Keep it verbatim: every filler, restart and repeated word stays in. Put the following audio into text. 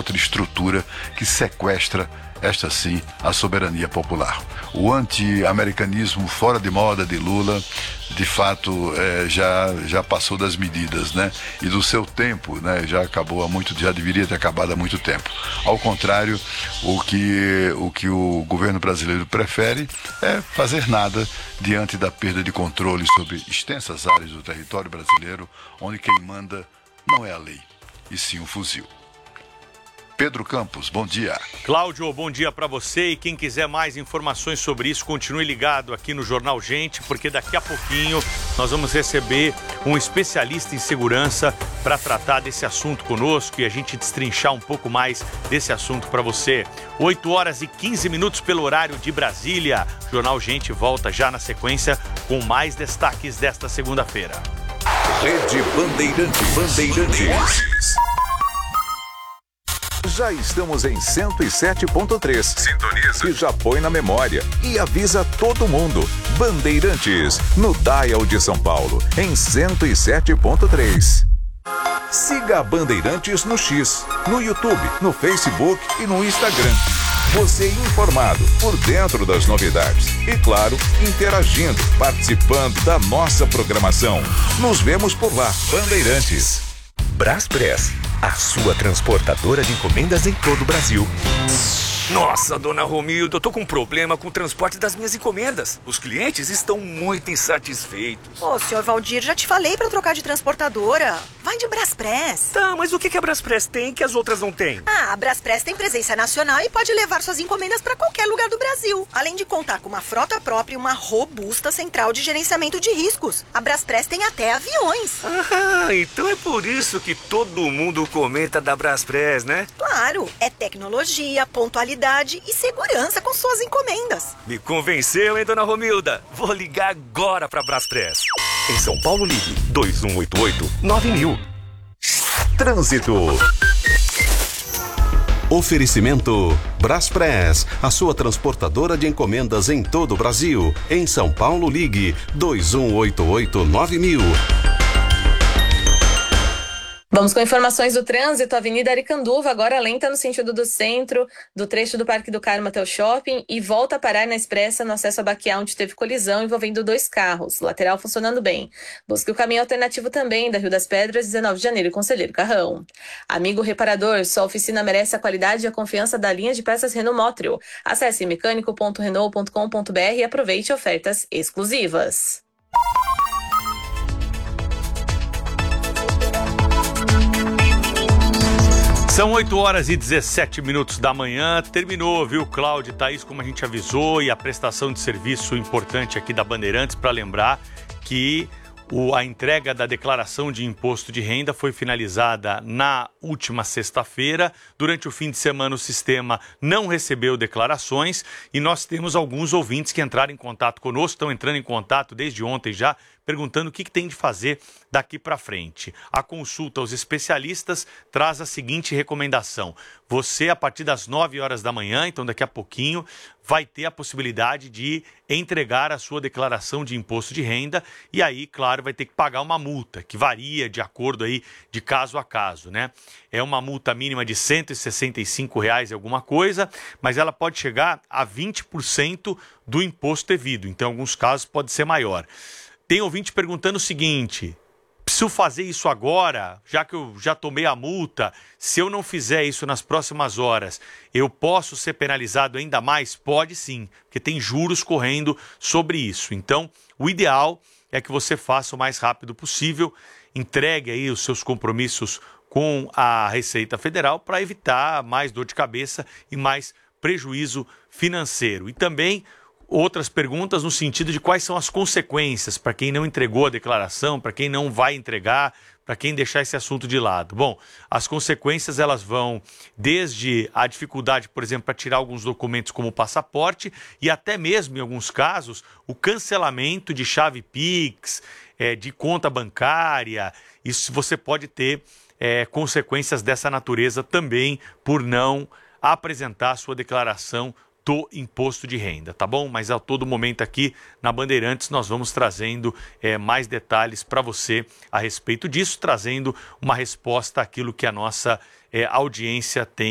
outra estrutura que sequestra, esta sim, a soberania popular. O anti-americanismo fora de moda de Lula, de fato, é, já, já passou das medidas, né? E do seu tempo, né? Já acabou há muito, já deveria ter acabado há muito tempo. Ao contrário, o que o, que o governo brasileiro prefere é fazer nada diante da perda de controle sobre extensas áreas do território brasileiro, onde quem manda não é a lei, e sim o fuzil. Pedro Campos, bom dia. Cláudio, bom dia para você, e quem quiser mais informações sobre isso, continue ligado aqui no Jornal Gente, porque daqui a pouquinho nós vamos receber um especialista em segurança para tratar desse assunto conosco e a gente destrinchar um pouco mais desse assunto para você. oito horas e quinze minutos pelo horário de Brasília. Jornal Gente volta já na sequência com mais destaques desta segunda-feira. Rede Bandeirantes. Bandeirantes. Já estamos em cento e sete ponto três. Sintoniza. E já põe na memória. E avisa todo mundo. Bandeirantes, no Dial de São Paulo, em cento e sete ponto três. Siga a Bandeirantes no X, no YouTube, no Facebook e no Instagram. Você informado, por dentro das novidades. E claro, interagindo, participando da nossa programação. Nos vemos por lá. Bandeirantes. Braspress, a sua transportadora de encomendas em todo o Brasil. Nossa, dona Romilda, eu tô com um problema com o transporte das minhas encomendas. Os clientes estão muito insatisfeitos. Ô, senhor Valdir, já te falei pra trocar de transportadora. Vai de Braspress. Tá, mas o que que a Braspress tem que as outras não têm? Ah, a Braspress tem presença nacional e pode levar suas encomendas pra qualquer lugar do Brasil. Além de contar com uma frota própria e uma robusta central de gerenciamento de riscos. A Braspress tem até aviões. Ah, então é por isso que todo mundo comenta da Braspress, né? Claro, é tecnologia, pontualidade e segurança com suas encomendas. Me convenceu, hein, dona Romilda? Vou ligar agora pra Braspress. Em São Paulo, ligue dois um oito oito nove mil. Trânsito. Oferecimento Braspress, a sua transportadora de encomendas em todo o Brasil. Em São Paulo, ligue dois um oito oito nove mil. Vamos com informações do trânsito. Avenida Aricanduva agora lenta no sentido do centro, do trecho do Parque do Carmo até o shopping e volta a parar na Expressa no acesso a Baquiá, onde teve colisão envolvendo dois carros. Lateral funcionando bem. Busque o caminho alternativo também da Rio das Pedras, dezenove de janeiro, Conselheiro Carrão. Amigo reparador, sua oficina merece a qualidade e a confiança da linha de peças Renault Motriol. Acesse mecânico ponto renault ponto com ponto br e aproveite ofertas exclusivas. São oito horas e dezessete minutos da manhã, terminou, viu, Cláudio e Thaís, como a gente avisou, e a prestação de serviço importante aqui da Bandeirantes para lembrar que o, a entrega da declaração de imposto de renda foi finalizada na última sexta-feira. Durante o fim de semana o sistema não recebeu declarações e nós temos alguns ouvintes que entraram em contato conosco, estão entrando em contato desde ontem já, perguntando o que, que tem de fazer daqui para frente. A consulta aos especialistas traz a seguinte recomendação. Você, a partir das nove horas da manhã, então daqui a pouquinho, vai ter a possibilidade de entregar a sua declaração de imposto de renda e aí, claro, vai ter que pagar uma multa, que varia de acordo aí de caso a caso, né? É uma multa mínima de cento e sessenta e cinco reais e alguma coisa, mas ela pode chegar a vinte por cento do imposto devido, então em alguns casos pode ser maior. Tem ouvinte perguntando o seguinte: preciso fazer isso agora, já que eu já tomei a multa? Se eu não fizer isso nas próximas horas, eu posso ser penalizado ainda mais? Pode sim, porque tem juros correndo sobre isso. Então, o ideal é que você faça o mais rápido possível, entregue aí os seus compromissos com a Receita Federal para evitar mais dor de cabeça e mais prejuízo financeiro. E também outras perguntas no sentido de quais são as consequências para quem não entregou a declaração, para quem não vai entregar, para quem deixar esse assunto de lado. Bom, as consequências elas vão desde a dificuldade, por exemplo, para tirar alguns documentos como o passaporte e até mesmo, em alguns casos, o cancelamento de chave Pix, é, de conta bancária. Isso você pode ter é, consequências dessa natureza também por não apresentar a sua declaração do imposto de renda, tá bom? Mas a todo momento aqui na Bandeirantes nós vamos trazendo é, mais detalhes para você a respeito disso, trazendo uma resposta àquilo que a nossa é, audiência tem